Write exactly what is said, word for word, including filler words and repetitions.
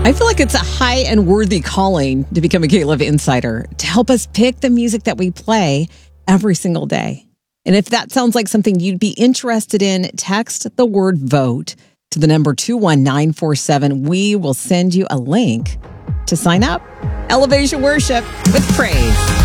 I feel like it's a high and worthy calling to become a K-Love Insider, to help us pick the music that we play every single day. And if that sounds like something you'd be interested in, text the word VOTE to the number two one nine four seven. We will send you a link to sign up. Elevation Worship with praise.